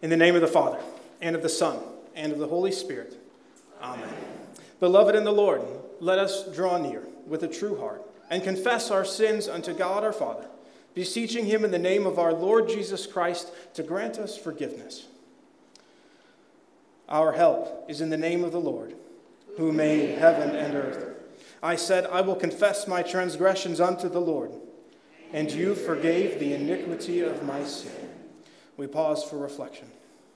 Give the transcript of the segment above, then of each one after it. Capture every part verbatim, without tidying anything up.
In the name of the Father, and of the Son, and of the Holy Spirit. Amen. Beloved in the Lord, let us draw near with a true heart and confess our sins unto God our Father, beseeching him in the name of our Lord Jesus Christ to grant us forgiveness. Our help is in the name of the Lord, who made heaven and earth. I said, I will confess my transgressions unto the Lord, and you forgave the iniquity of my sin. We pause for reflection.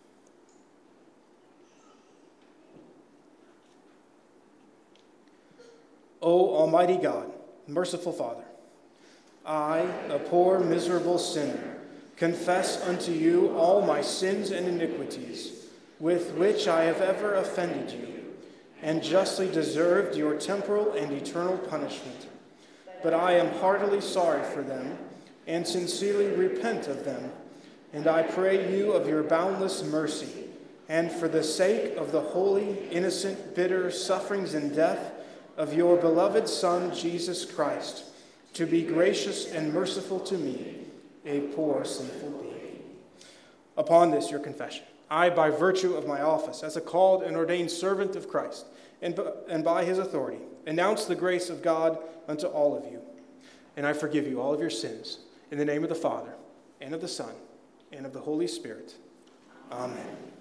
O Almighty God, merciful Father, I, a poor, miserable sinner, confess unto you all my sins and iniquities, with which I have ever offended you, and justly deserved your temporal and eternal punishment. But I am heartily sorry for them, and sincerely repent of them, and I pray you of your boundless mercy, and for the sake of the holy, innocent, bitter sufferings and death of your beloved Son, Jesus Christ, to be gracious and merciful to me, a poor, sinful being. Upon this, your confession, I, by virtue of my office as a called and ordained servant of Christ, and, and by his authority, announce the grace of God unto all of you. And I forgive you all of your sins, in the name of the Father, and of the Son, and of the Holy Spirit. Amen.